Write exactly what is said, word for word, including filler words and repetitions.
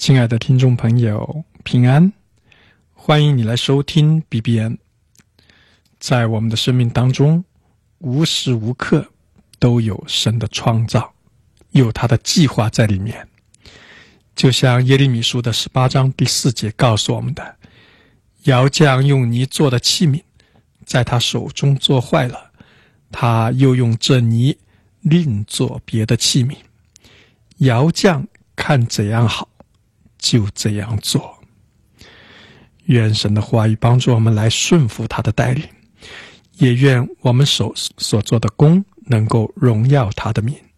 亲爱的听众朋友，平安，欢迎你来收听 B B N。 在我们的生命当中，无时无刻都有神的创造，有他的计划在里面。就像耶利米书的十八章第四节告诉我们的，窑匠用泥做的器皿，在他手中做坏了，他又用这泥另做别的器皿，窑匠看怎样好，就这样做。愿神的话语帮助我们来顺服他的带领，也愿我们手所做的工能够荣耀他的名。